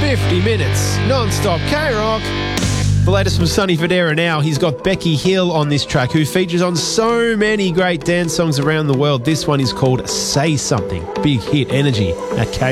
50 minutes, non-stop K-Rock. The latest from Sonny Fodera now. He's got Becky Hill on this track, who features on so many great dance songs around the world. This one is called Say Something. Big hit energy at K.